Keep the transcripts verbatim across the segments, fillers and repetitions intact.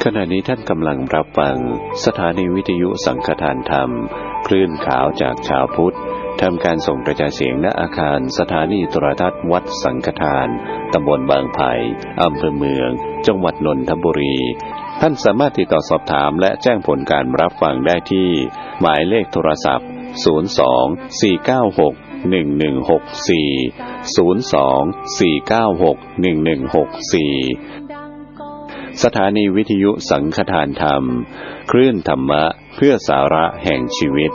ขณะนี้ท่านกำลังรับฟังสถานีวิทยุสังฆทานธรรมคลื่นขาวจากชาวพุทธทำการส่งกระจายเสียงณอาคารสถานีโทรทัศน์วัดสังฆทานตำบลบางไผ่อำเภอเมืองจังหวัดนนทบุรีท่านสามารถติดต่อสอบถามและแจ้งผลการรับฟังได้ที่หมายเลขโทรศัพท์ศูนย์ สอง สี่ เก้า หก หนึ่ง หนึ่ง หก สี่ ศูนย์ สอง สี่ เก้า หก หนึ่ง หนึ่ง หก สี่สถานีวิทยุสังฆทานธรรมคลื่นธรรมะเพื่อสาระแห่งชีวิต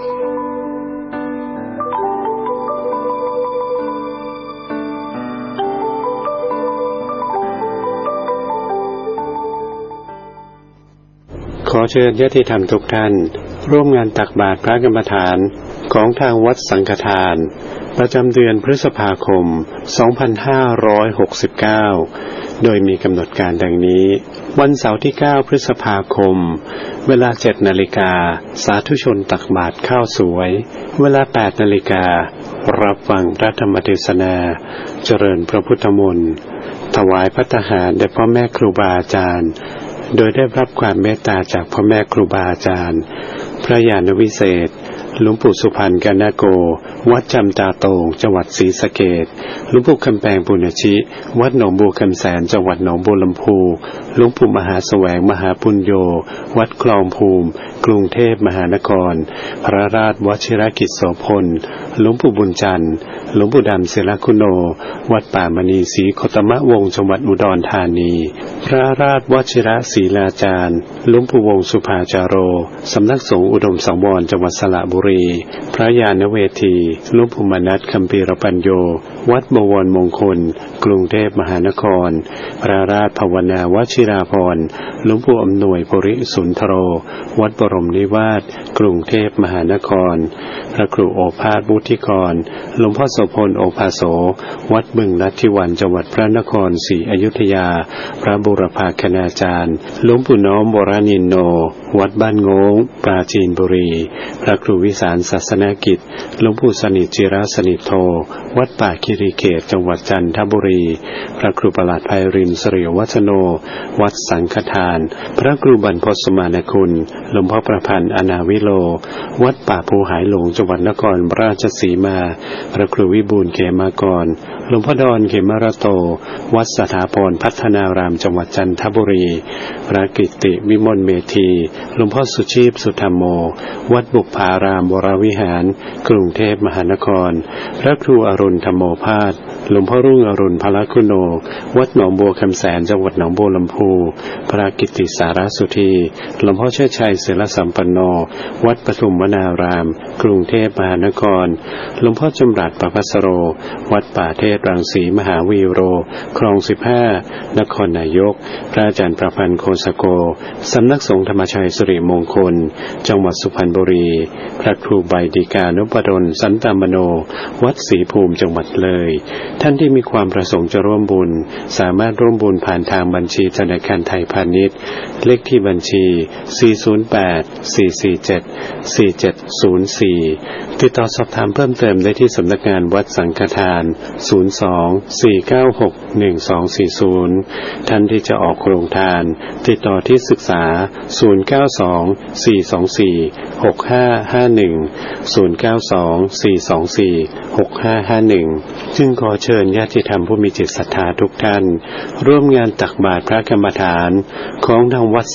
ขอเชิญญาติธรรมทุกท่านร่วมงานตักบาตรพระกรรมฐานของทางวัดสังฆทานประจำเดือนพฤษภาคม สองพันห้าร้อยหกสิบเก้า โดยมีกำหนดการดังนี้วันเสาร์ที่ เก้า พฤษภาคมเวลา เจ็ด นาฬิกาสาธุชนตักบาตรข้าวสวยเวลา แปด นาฬิการับฟังพระธรรมเทศนาเจริญพระพุทธมนต์ถวายภัตตาหารแด่พ่อแม่ครูบาอาจารย์โดยได้รับความเมตตาจากพ่อแม่ครูบาอาจารย์พระญาณวิเศษหลวงปู่สุพรรณกนโกวัดจำตาโตงจังหวัดศรีสะเกษหลวงปู่คำแปงปุณชิวัดหนองบัวคำแสนจังหวัดหนองบัวลำพูหลวงปู่มหาแสวงมหาปุญโญวัดคลองภูมิกรุงเทพมหานครพระราชวชิรกิจโสพลหลวงปู่บุญจันทร์หลวงปู่ดำศิลคุโนวัดป่ามณีศรีโคตมะวงศ์จังหวัดอุดรธานีพระราชวชิรศีลาจารย์หลวงปู่วงศ์สุภาจาโรสำนักสงฆ์อุดมสังวรจังหวัดสระบุรีพระญาณเวทีหลวงปู่มนัสคัมภีรปัญโยวัดบวรมงคลกรุงเทพมหานครพระราชภาวนาวชิราภรณ์หลวงปู่อำนวยปริสุนทโรวัดบรมนิวาสกรุงเทพมหานครพระครูโอภาสวุฒิกรหลวงพ่อโสพลโอภาโสวัดบึงลัทธิวันจังหวัดพระนครศรีอยุธยาพระบุรพาคณาจารย์หลวงปู่น้อมวรนินโนวัดบ้านโง้งปราจีนบุรีพระครูวิสารศาสนกิจหลวงปู่สนิทจิรสนิทโทวัดป่าคิริเขตจังหวัดจันทบุรีพระครูประหลัดไพรินทร์สิริวัฒโนวัดสังฆทานพระครูบรรพตสมานคุณหลวงพ่อประพันธ์อนาวิโลวัดป่าภูหายหลงจังหวัดนครราชสีมาพระครูวิบูลย์เขมากรหลวงพ่อดอนเขมรโตวัดสถาพรพัฒนารามจังหวัดจันทบุรีพระกิตติวิมลเมธีหลวงพ่อสุชีพสุธรรมโมวัดบุพารามวรวิหารกรุงเทพมหานครพระครูอรุณธรรมโมภาสหลวงพ่อรุ่งอรุณพละคุโนวัดหนองบัวคำแสนจังหวัดหนองบัวลำพูพระกิตติสารสุธีหลวงพ่อเชิดชัยศิลสัมปันโนวัดปทุมวนารามกรุงเทพมหานครหลวงพ่อจำรัดประภัสโรวัดป่าเทศรังสีมหาวีโรคลองสิบห้านครนายกพระอาจารย์ประพันธ์โคสโกสำนักสงฆ์ธรรมชัยสิริมงคลจังหวัดสุพรรณบุรีพระครูใบดิกานุปดลสันตามโนวัดศรีภูมิจังหวัดเลยท่านที่มีความประสงค์จะร่วมบุญสามารถร่วมบุญผ่านทางบัญชีธนาคารไทยพาณิชย์เลขที่บัญชีสี่ ศูนย์ แปด สี่ สี่ เจ็ด สี่ เจ็ด ศูนย์ สี่ติดต่อสอบถามเพิ่มเติมได้ที่สำนักงานวัดสังฆทานศูนย์ สอง สี่ เก้า หก หนึ่ง สอง สี่ ศูนย์ท่านที่จะออกโครงทานติดต่อที่ศึกษาศูนย์ เก้า สอง สี่ สอง สี่ หก ห้า ห้า หนึ่ง ศูนย์ เก้า สอง สี่ สอง สี่ หก ห้า ห้า หนึ่งจึงขอเชิญญาติธรรมผู้มีจิตศรัทธาทุกท่านร่วมงานตักบาตรพระกรรมฐานของทางวัด